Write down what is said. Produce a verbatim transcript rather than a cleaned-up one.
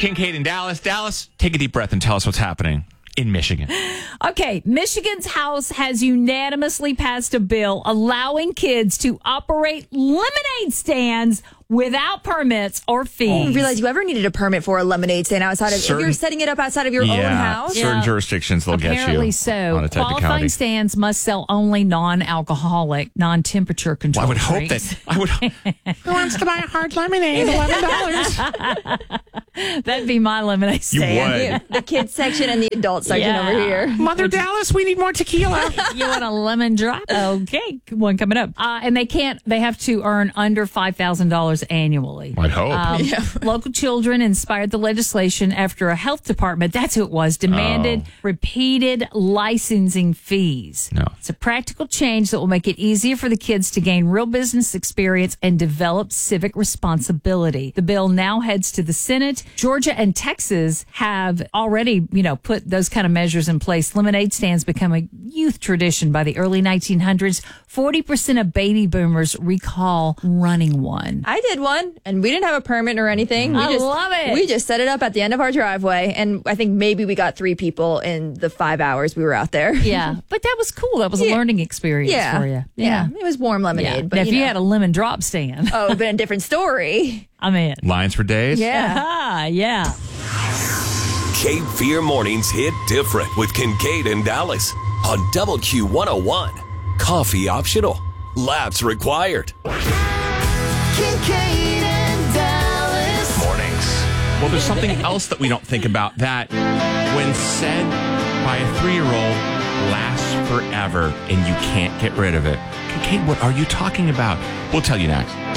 Kincaid in Dallas. Dallas, take a deep breath and tell us what's happening in Michigan. Okay, Michigan's House has unanimously passed a bill allowing kids to operate lemonade stands without permits or fees. I didn't realize you ever needed a permit for a lemonade stand outside of, Certain, if you're setting it up outside of your yeah, own house. Certain Yeah. jurisdictions, they'll Apparently get you so. on a Qualifying technicality. stands must sell only non-alcoholic, non-temperature Well, controlled I would hope drinks. that I would. Who wants to buy a hard lemonade? Eleven dollars. That'd be my lemonade You stand. would. The kids section and the adult section Yeah. over here. Mother Dallas, we need more tequila. You want a lemon drop? Okay, one coming up. Uh, and they can't. They have to earn under five thousand dollars annually. I'd hope. Um, Local children inspired the legislation after a health department, that's who it was, demanded Oh. repeated licensing fees. No. It's a practical change that will make it easier for the kids to gain real business experience and develop civic responsibility. The bill now heads to the Senate. Georgia and Texas have already, you know, put those kind of measures in place. Lemonade stands become a youth tradition by the early nineteen hundreds. forty percent of baby boomers recall running one. I did one, and we didn't have a permit or anything. We I just, love it. We just set it up at the end of our driveway, and I think maybe we got three people in the five hours we were out there. Yeah, but that was cool. That was a Yeah. learning experience Yeah. for you. Yeah. It was warm lemonade. Yeah. But Now, if you know. had a lemon drop stand, Oh, but a different story. I'm in. Lines for days. Yeah. Ah, yeah. Cape Fear Mornings hit different with Kincaid and Dallas on Double Q one oh one. Coffee optional. Laps required. Kincaid and Dallas. Mornings. Well, there's something else that we don't think about that, when said by a three-year-old, lasts forever and you can't get rid of it. Kincaid, what are you talking about? We'll tell you next.